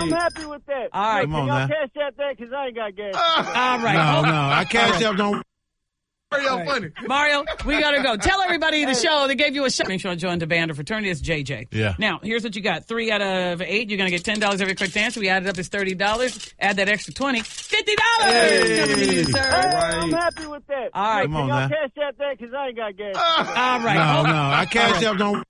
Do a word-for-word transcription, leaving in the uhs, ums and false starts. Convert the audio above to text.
I'm happy with that. All right. Look, Come on y'all now. cash that that because I ain't got gas. All right. No, Oh, no. I cash up. Don't. Mario all right. funny. Mario, we got to go. Tell everybody the show. They gave you a shot. Make sure to join the band or fraternity. It's J J. Yeah. Now, here's what you got. Three out of eight. You're going to get ten dollars every quick answer. We added up as thirty dollars. Add that extra twenty. fifty dollars Hey. coming to you, sir. Hey, I'm happy with that. All right. Look, Come on y'all now. cash that that because I ain't got gas. All right. No, Oh, no. I cash up. Don't.